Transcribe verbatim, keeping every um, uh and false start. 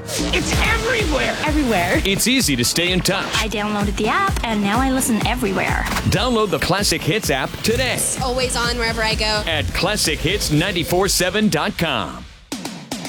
It's everywhere. Everywhere. It's easy to stay in touch. I downloaded the app, and now I listen everywhere. Download the Classic Hits app today Always on wherever I go. at classic hits nine four seven dot com.